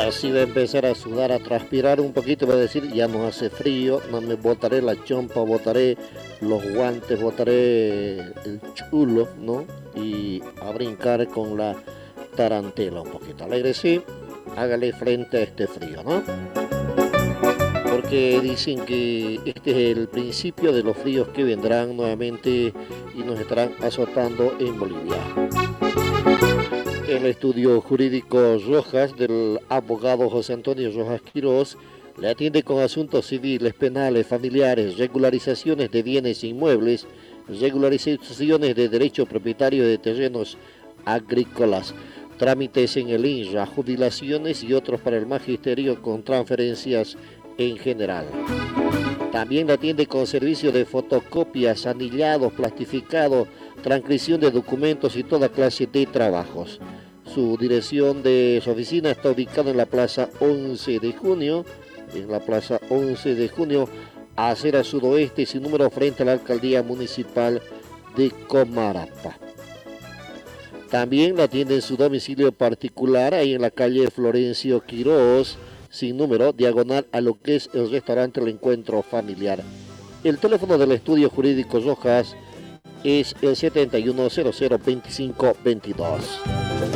así va a empezar a sudar, a transpirar un poquito, va a decir, ya nos hace frío, no me botaré la chompa, botaré los guantes, botaré el chulo, ¿no? Y a brincar con la tarantela un poquito. Alegre, sí, hágale frente a este frío, ¿no? Porque dicen que este es el principio de los fríos que vendrán nuevamente y nos estarán azotando en Bolivia. El estudio jurídico Rojas del abogado José Antonio Rojas Quirós le atiende con asuntos civiles, penales, familiares, regularizaciones de bienes inmuebles, regularizaciones de derecho propietario de terrenos agrícolas, trámites en el INRA, jubilaciones y otros para el magisterio con transferencias en general. También la atiende con servicio de fotocopias, anillados, plastificado, transcripción de documentos y toda clase de trabajos. Su dirección de su oficina está ubicada en la Plaza 11 de Junio, acera sudoeste, sin número, frente a la Alcaldía Municipal de Comarapa. También la atiende en su domicilio particular, ahí en la calle Florencio Quirós, sin número, diagonal a lo que es el restaurante El Encuentro Familiar. El teléfono del estudio jurídico Rojas es el 71002522.